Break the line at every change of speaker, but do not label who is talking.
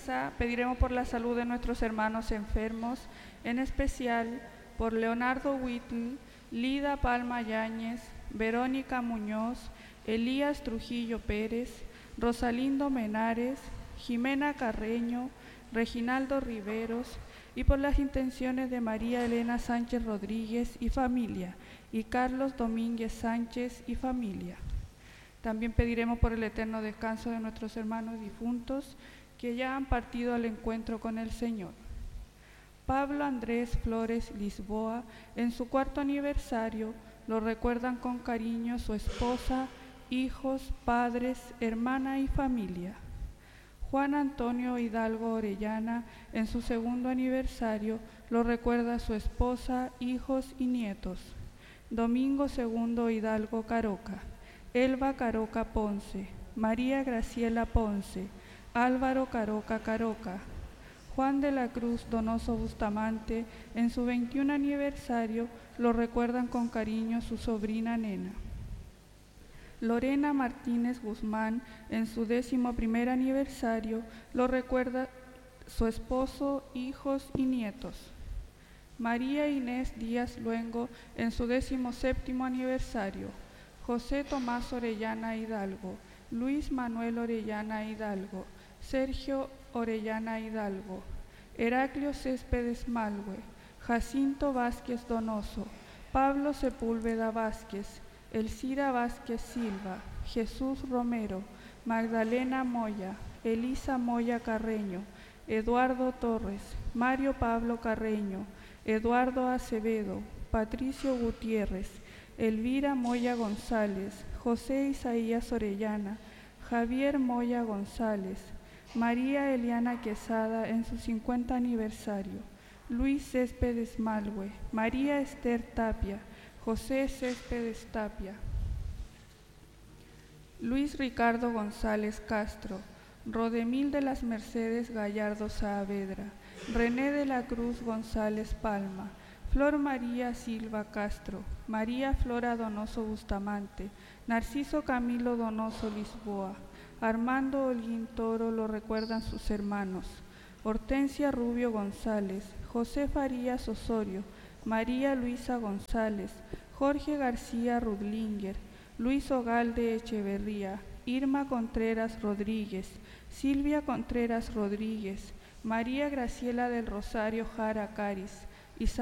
misa pediremos por la salud de nuestros hermanos enfermos, en especial por Leonardo Whittle, Lida Palma Yáñez, Verónica Muñoz, Elías Trujillo Pérez, Rosalindo Menares, Jimena Carreño, Reginaldo Riveros, y por las intenciones de María Elena Sánchez Rodríguez y familia, y Carlos Domínguez Sánchez y familia. También pediremos por el eterno descanso de nuestros hermanos difuntos que ya han partido al encuentro con el Señor. Pablo Andrés Flores Lisboa, en su 4º aniversario, lo recuerdan con cariño su esposa, hijos, padres, hermana y familia. Juan Antonio Hidalgo Orellana, en su 2º aniversario, lo recuerda su esposa, hijos y nietos. Domingo II Hidalgo Caroca, Elba Caroca Ponce, María Graciela Ponce, Álvaro Caroca Caroca. Juan de la Cruz Donoso Bustamante, en su 21 aniversario, lo recuerdan con cariño su sobrina Nena. Lorena Martínez Guzmán, en su 11º aniversario, lo recuerda su esposo, hijos y nietos. María Inés Díaz Luengo, en su 17º aniversario. José Tomás Orellana Hidalgo, Luis Manuel Orellana Hidalgo, Sergio Orellana Hidalgo, Heraclio Céspedes Malhue, Jacinto Vázquez Donoso, Pablo Sepúlveda Vázquez, Elcira Vázquez Silva, Jesús Romero, Magdalena Moya, Elisa Moya Carreño, Eduardo Torres, Mario Pablo Carreño, Eduardo Acevedo, Patricio Gutiérrez, Elvira Moya González, José Isaías Orellana, Javier Moya González, María Eliana Quesada en su 50 aniversario, Luis Céspedes Malhue, María Esther Tapia, José Céspedes Tapia, Luis Ricardo González Castro, Rodemil de las Mercedes Gallardo Saavedra, René de la Cruz González Palma, Flor María Silva Castro, María Flora Donoso Bustamante, Narciso Camilo Donoso Lisboa, Armando Holguín Toro lo recuerdan sus hermanos, Hortensia Rubio González, José Farías Osorio, María Luisa González, Jorge García Rudlinger, Luis Ogalde Echeverría, Irma Contreras Rodríguez, Silvia Contreras Rodríguez, María Graciela del Rosario Jara Caris,